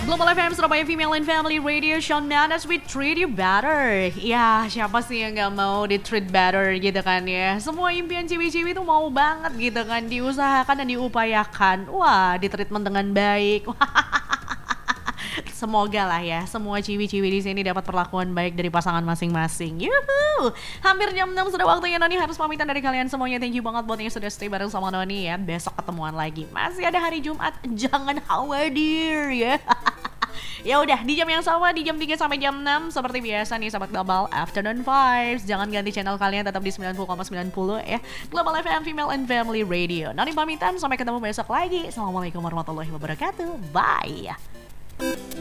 Global FM Surabaya Female and Family Radio Show Nanas we treat you better. Ya, siapa sih yang gak mau di treat better gitu kan ya. Semua impian ciwi-ciwi tuh mau banget gitu kan. Diusahakan dan diupayakan. Wah, di treatment dengan baik. Semoga lah ya, semua ciwi-ciwi di sini dapat perlakuan baik dari pasangan masing-masing. Yuhu! Hampir jam 6 sudah waktunya Noni harus pamitan dari kalian semuanya. Thank you banget buat yang sudah stay bareng sama Noni ya. Besok ketemuan lagi. Masih ada hari Jumat, jangan khawatir ya. Ya udah, di jam yang sama, di jam 3 sampai jam 6 seperti biasa nih sahabat Global Afternoon Vibes. Jangan ganti channel kalian, tetap di 90,90 ya. Global FM Female and Family Radio. Noni pamitan, sampai ketemu besok lagi. Assalamualaikum warahmatullahi wabarakatuh. Bye.